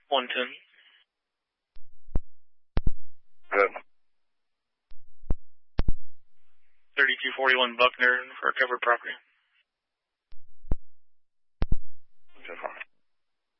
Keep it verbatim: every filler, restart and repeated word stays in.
one ten. Good. thirty-two forty-one Buckner for covered property.